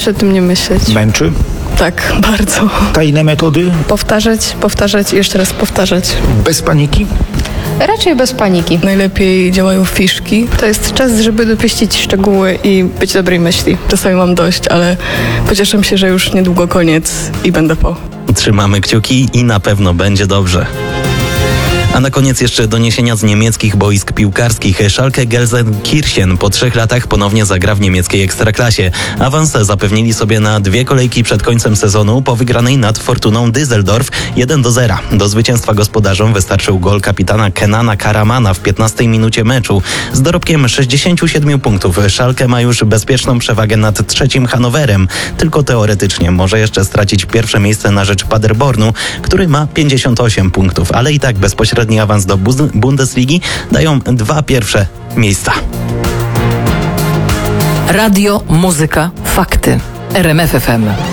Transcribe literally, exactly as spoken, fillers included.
raczej o tym nie myśleć. Męczy? Tak, bardzo. Tajne metody? Powtarzać, powtarzać i jeszcze raz powtarzać. Bez paniki? Raczej bez paniki. Najlepiej działają fiszki. To jest czas, żeby dopieścić szczegóły i być dobrej myśli. Czasami mam dość, ale pocieszam się, że już niedługo koniec i będę po. Trzymamy kciuki i na pewno będzie dobrze. A na koniec jeszcze doniesienia z niemieckich boisk piłkarskich. Schalke Gelsenkirchen po trzech latach ponownie zagra w niemieckiej Ekstraklasie. Awans zapewnili sobie na dwie kolejki przed końcem sezonu po wygranej nad Fortuną Düsseldorf jeden do zera. Do zwycięstwa gospodarzom wystarczył gol kapitana Kenana Karamana w piętnastej minucie meczu. Z dorobkiem sześćdziesięciu siedmiu punktów Schalke ma już bezpieczną przewagę nad trzecim Hannoverem. Tylko teoretycznie może jeszcze stracić pierwsze miejsce na rzecz Paderbornu, który ma pięćdziesiąt osiem punktów, ale i tak bezpośrednio awans do Bundesligi dają dwa pierwsze miejsca. Radio, muzyka, fakty. R M F F M.